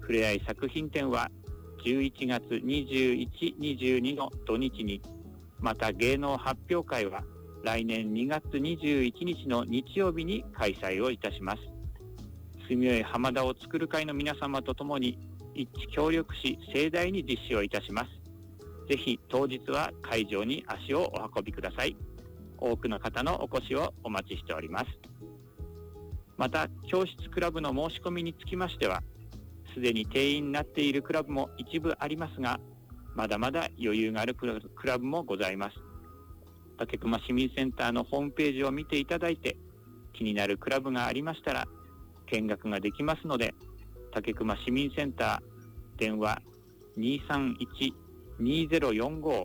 ふれあい作品展は11月21、22の土日に、また芸能発表会は来年2月21日の日曜日に開催をいたします。住みよい浜田を作る会の皆様とともに一致協力し盛大に実施をいたします。ぜひ当日は会場に足をお運びください。多くの方のお越しをお待ちしております。また教室クラブの申し込みにつきましては、すでに定員になっているクラブも一部ありますが、まだまだ余裕があるクラブもございます。竹熊市民センターのホームページを見ていただいて、気になるクラブがありましたら見学ができますので、竹熊市民センター電話 231-2045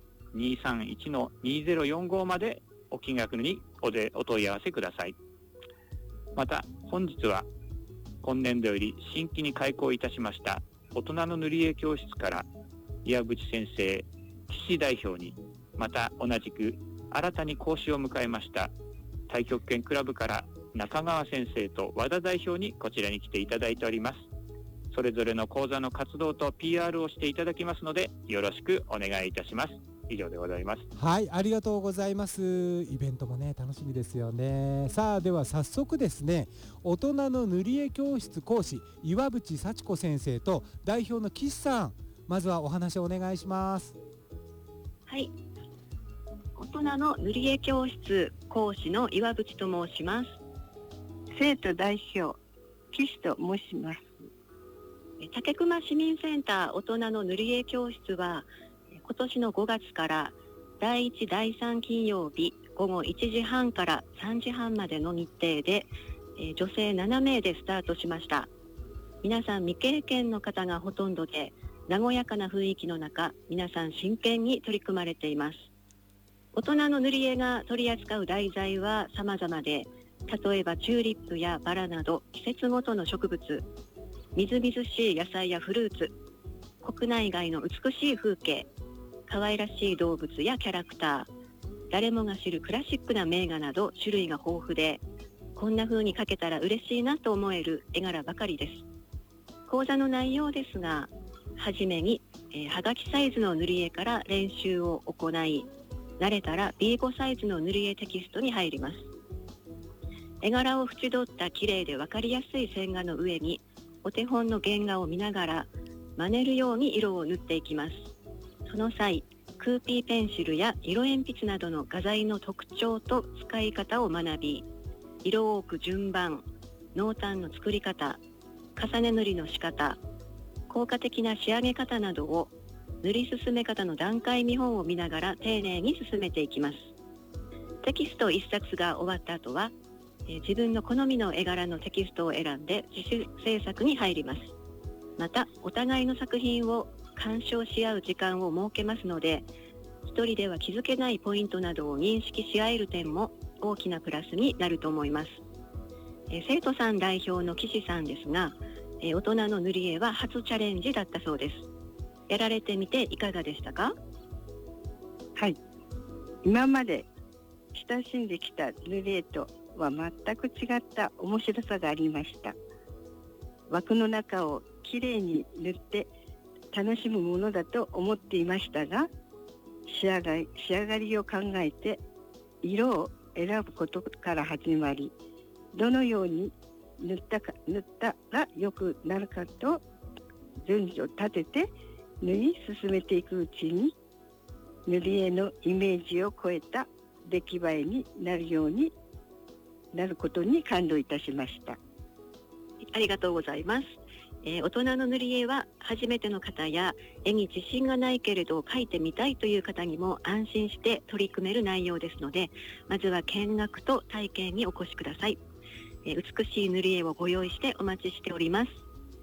231-2045 までお気軽にお問い合わせください。また本日は今年度より新規に開講いたしました大人の塗り絵教室から岩渕先生、岸代表に、また同じく新たに講師を迎えました太極拳クラブから中川先生と和田代表にこちらに来ていただいております。それぞれの講座の活動と PR をしていただきますので、よろしくお願いいたします。以上でございます。 はい、ありがとうございます。イベントもね、楽しみですよね。さあ、では早速ですね、大人の塗り絵教室講師岩渕幸子先生と代表の岸さん、まずはお話をお願いします。 はい、大人の塗り絵教室講師の岩渕と申します。 生徒代表岸と申します。 竹熊市民センター大人の塗り絵教室は今年の5月から第1、第3金曜日午後1時半から3時半までの日程で、女性7名でスタートしました。皆さん未経験の方がほとんどで、和やかな雰囲気の中、皆さん真剣に取り組まれています。大人の塗り絵が取り扱う題材は様々で、例えばチューリップやバラなど季節ごとの植物、みずみずしい野菜やフルーツ、国内外の美しい風景、可愛らしい動物やキャラクター、誰もが知るクラシックな名画など種類が豊富で、こんな風に描けたら嬉しいなと思える絵柄ばかりです。講座の内容ですが、はじめに、はがきサイズの塗り絵から練習を行い、慣れたら B5 サイズの塗り絵テキストに入ります。絵柄を縁取った綺麗で分かりやすい線画の上に、お手本の原画を見ながら真似るように色を塗っていきます。その際、クーピーペンシルや色鉛筆などの画材の特徴と使い方を学び、色を置く順番、濃淡の作り方、重ね塗りの仕方、効果的な仕上げ方などを塗り進め方の段階見本を見ながら丁寧に進めていきます。テキスト1冊が終わった後は、自分の好みの絵柄のテキストを選んで自主制作に入ります。また、お互いの作品を鑑賞し合う時間を設けますので、一人では気づけないポイントなどを認識し合える点も大きなプラスになると思います。生徒さん代表の岸さんですが、大人の塗り絵は初チャレンジだったそうです。やられてみていかがでしたか？ はい、今まで親しんできた塗り絵とは全く違った面白さがありました。枠の中をきれいに塗って楽しむものだと思っていましたが、仕上がりを考えて色を選ぶことから始まり、どのように塗ったら良くなるかと順序を立てて塗り進めていくうちに、塗り絵のイメージを超えた出来栄えになるようになることに感動いたしました。 ありがとうございます。大人の塗り絵は初めての方や絵に自信がないけれど描いてみたいという方にも安心して取り組める内容ですので、まずは見学と体験にお越しください。美しい塗り絵をご用意してお待ちしております。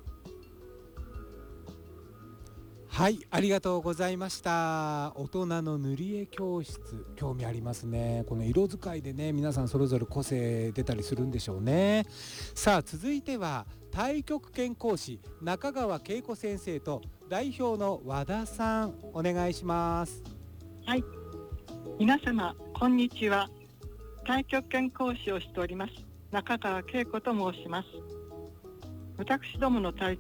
はい、ありがとうございました。大人の塗り絵教室、興味ありますね。この色使いでね、皆さんそれぞれ個性出たりするんでしょうね。さあ、続いては太極拳講師中川恵子先生と代表の和田さん、お願いします。 はい、皆様こんにちは。太極拳講師をしております中川恵子と申します。私どもの太